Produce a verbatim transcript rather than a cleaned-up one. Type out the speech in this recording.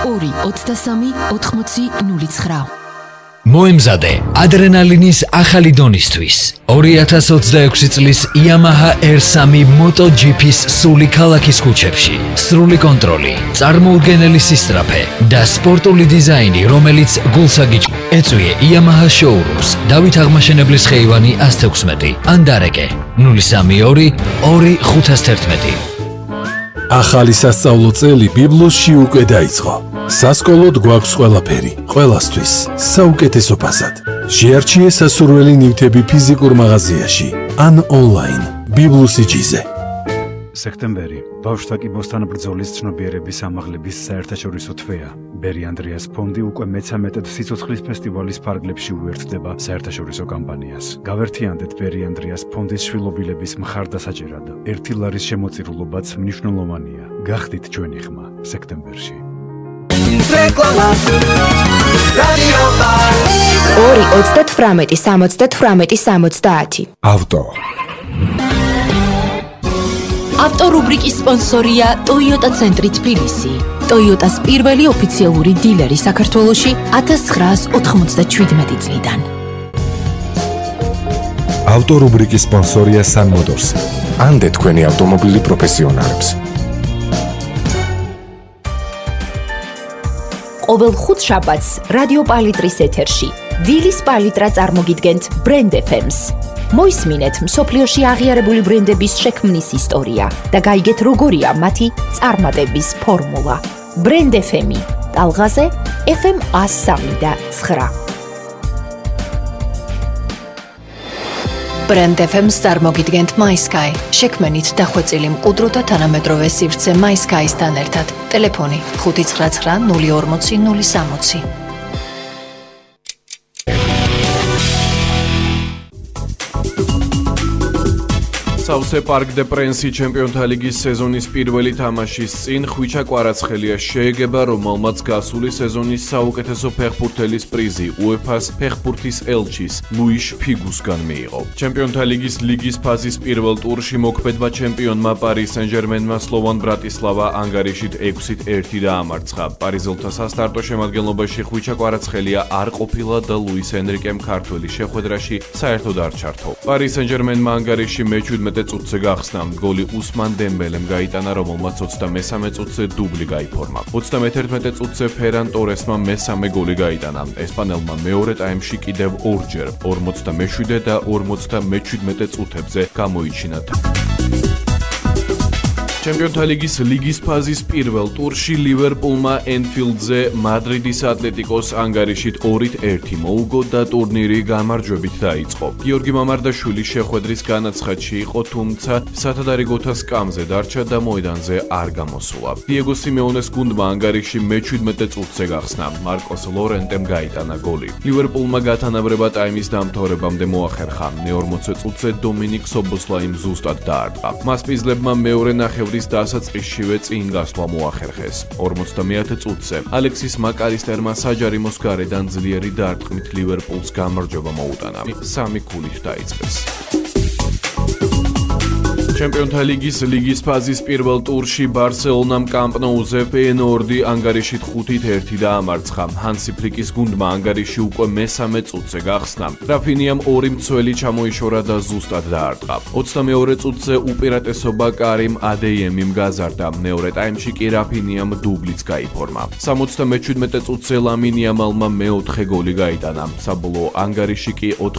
ორი ოცდასამი ოთხმოცი ნული ცხრა. მოემზადე ადრენალინის ახალი დონისთვის. ორი ათას ოცდაექვსი წლის Yamaha R three MotoGP-ის სული ქალაქის ქუჩებში. სრული კონტროლი, წარმოუდგენელი სისწრაფე და სპორტული დიზაინი, რომელიც გულს აგიჭირებს. ეწვიე Yamaha showrooms, დავით აღმაშენებლის ხეივანი one sixteen, ანდარეკე null three two two five one one. ახალი სასწავლო წელი ბიბლოსში უკვე დაიწყო. სასკოლოდ გვაქვს ყველაფერი, ყველასთვის, საუკეთესო ფასად. შეარჩიე სასურველი ნივთები ფიზიკურ მაღაზიაში ან ონლაინ ბიბლოსიჯიზე. სექტემბერი ბავშვთა კიბოსთან ბრძოლის ცნობიერების ამაღლების საერთაშორისო თვეა. ბერი ანდრიას ფონდი უკვე მეცამეტედ სიცოცხლის ფესტივალის ფარგლებში უერთდება საერთაშორისო კამპანიას. გავერთიანდეთ ბერი ანდრიას ფონდის შვილობილების მხარდასაჭერად. ერთი ლარის შემოწირულობაც მნიშვნელოვანია. გახდით ჩვენი ხმა სექტემბერში. ორი ოცდათვრამეტი სამოცდათვრამეტი სამოცდაათი. ავტო ავტორუბრიკის სპონსორია Toyota ცენტრი თბილისი. Toyota's პირველი ოფიციალური დილერი საქართველოში ათას ცხრაას ოთხმოცდაშვიდმეტი წლიდან. ავტორუბრიკის სპონსორია Sun Motors. ანდე თქვენი ავტომობილი პროფესიონალებს. ყოველ ხუთშაბათს რადიო პალიტრის ეთერში დილის პალიტრა წარმოგიდგენთ Brand F M-ს. მოისმინეთ მსოფლიოში აღიარებული ბრენდების შექმნის ისტორია და გაიგეთ როგორია მათი წარმატების ფორმულა. Brand F M, ტალღაზე F M one oh three და nine. Brand F M-ს წარმოგიდგენთ MySky. შექმენით დახვეწილი მყუდრო და თანამედროვე სივრცე MySky-სთან ერთად. ტელეფონი ხუთი ცხრა ცხრა ნული ორმოცი ნული სამოცი. სავსე პარკ დე პრენსი ჩემპიონთა ლიგის სეზონის პირველი თამაშის წინ ხვიჩა კვარაცხელია შეეგება, რომელმაც გასული სეზონის საუკეთესო ფეხბურთელის პრიზი უეფას ფეხბურთის ელჩის ლუიშ ფიგუსგან მიიღო. ჩემპიონთა ლიგის ლიგის ფაზის პირველ ტურში მოქმედმა ჩემპიონმა პარი სენ-ჟერმენმა სლოვან ბრატისლავა ანგარიშით ექვსით ერთი დაამარცხა. პარიზელთა სასტარტო შემადგენლობაში ხვიჩა კვარაცხელია არ ყოფილა და ლუის ენრიკემ ქართველი შეხვედრაში საერთოდ არ ჩართო. პარი სენ-ჟერმენმა ანგარიში მეჩვიდმეტე წუთზე გახსნა. გოლი უსმან დემბელემ გაიტანა, რომელმაც ოცდამესამე წუთზე დუბლი გაიფორმა. ოცდამეთერთმეტე წუთზე ფერან ტორესმა მესამე გოლი გაიტანა. ესპანელმა მეორე ტაიმში კიდევ ორჯერ ორმოცდამეშვიდე და ორმოცდამეჩვიდმეტე წუთებზე გამოიჩინა. ჩემპიონთა ლიგის ლიგის ფაზის პირველ ტურში ლივერპულმა ენფილდზე მადრიდის ატლეტიკოს ანგარიშით ორით ერთი მოუგო და ტურნირი გამარჯვებით დაიწყო. გიორგი მამარდაშვილის შეხვედრის განაცხადში იყო, თუმცა სათადარიგოთა სკამზე დარჩა და მოედანზე არ გამოსულა. დიეგო სიმეონეს გუნდმა ანგარიში მეჩვიდმეტე წუთზე გახსნა. მარკოს ლორენტემ გაიტანა გოლი. ლივერპულმა გათანაბრება ტაიმის დამთავრებამდე მოახერხა. მეორმოცე წუთზე დომინიკ სობოსლაიმ ზუსტად დაარტყა. მასპინძლებმა მეორე ნახევრის დასაწყისშივე წინ გასვლა მოახერხეს. ორმოცდამეათე წუთზე ალექსის მაკალისტერმა საჯარიმოს გარედან ძლიერი დარტყმით ლივერპულს გამარჯვება მოუტანა. სამი ქულით დაიწყეს. ჩემპიონთა ლიგის ლიგის ფაზის პირველ ტურში ბარსელონამ კამპ ნოუზე ფეიენორდი ანგარიშით ხუთით ერთი დაამარცხა. ჰანსი ფლიკის გუნდმა ანგარიში უკვე მესამე წუთზე გახსნა. რაფინიამ ორი მცველი ჩამოიშორა და ზუსტად დაარტყა. ოცდამეორე წუთზე უპირატესობა კარიმ ადეიემიმ გაზარდა. მეორე ტაიმში კი რაფინიამ დუბლიც გაიფორმა. სამოცდამეჩვიდმეტე წუთზე ლამინ იამალმა მეოთხე გოლი გაიტანა. საბოლოო ანგარიში კი